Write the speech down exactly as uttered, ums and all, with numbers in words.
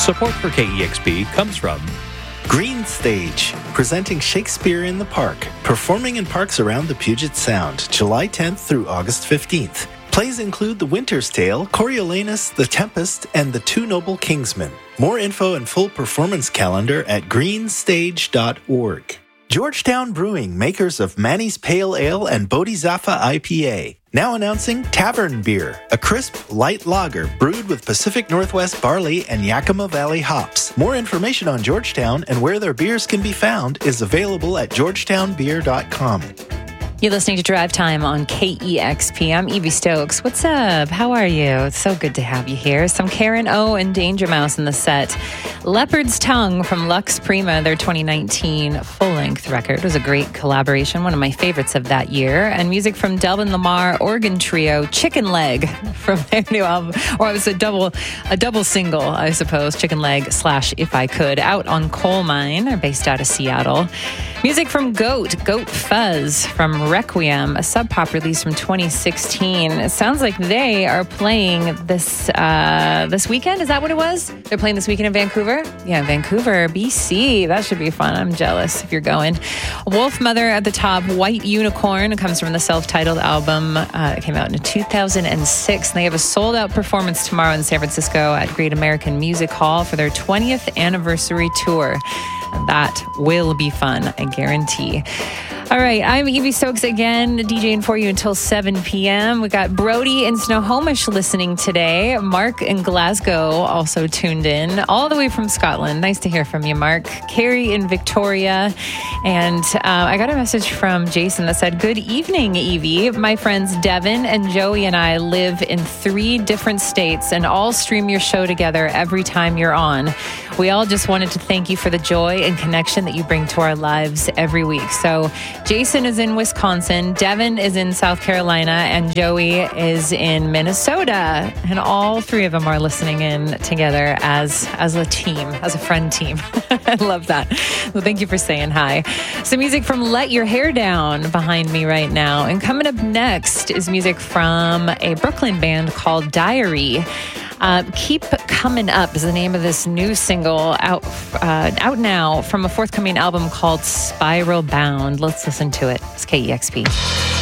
Support for K E X P comes from Green Stage, presenting Shakespeare in the Park, performing in parks around the Puget Sound, July tenth through August fifteenth. Plays include The Winter's Tale, Coriolanus, The Tempest, and The Two Noble Kingsmen. More info and full performance calendar at green stage dot org. Georgetown Brewing, makers of Manny's Pale Ale and Bodhisattva I P A. Now announcing Tavern Beer, a crisp, light lager brewed with Pacific Northwest barley and Yakima Valley hops. More information on Georgetown and where their beers can be found is available at georgetown beer dot com. You're listening to Drive Time on K E X P. I'm Evie Stokes. What's up? How are you? It's so good to have you here. Some Karen O and Danger Mouse in the set. Leopard's Tongue from Lux Prima, their twenty nineteen full-length record. It was a great collaboration, one of my favorites of that year. And music from Delvin Lamar, Organ Trio, Chicken Leg from their new album. Or it was a double a double single, I suppose, Chicken Leg slash If I Could, out on Coal Mine. They're based out of Seattle. Music from Goat, Goat Fuzz from Requiem, a Sub Pop release from twenty sixteen. It sounds like they are playing this uh, this weekend. Is that what it was? They're playing this weekend in Vancouver? Yeah, Vancouver, B C. That should be fun. I'm jealous if you're going. Wolf Mother at the top, White Unicorn. It comes from the self-titled album. Uh, it came out in two thousand six. And they have a sold-out performance tomorrow in San Francisco at Great American Music Hall for their twentieth anniversary tour. That will be fun, I guarantee. All right, I'm Evie Stokes again, DJing for you until seven p.m. We got Brody in Snohomish listening today. Mark in Glasgow also tuned in, all the way from Scotland. Nice to hear from you, Mark. Carrie in Victoria. And uh, I got a message from Jason that said, "Good evening, Evie. My friends Devin and Joey and I live in three different states and all stream your show together every time you're on. We all just wanted to thank you for the joy and connection that you bring to our lives every week." So Jason is in Wisconsin, Devin is in South Carolina, and Joey is in Minnesota. And all three of them are listening in together as, as a team, as a friend team. I love that. Well, thank you for saying hi. Some music from Let Your Hair Down behind me right now. And coming up next is music from a Brooklyn band called Diary. Uh, Keep Coming Up is the name of this new single out uh, out now from a forthcoming album called Spiral Bound. Let's listen to it. It's K E X P.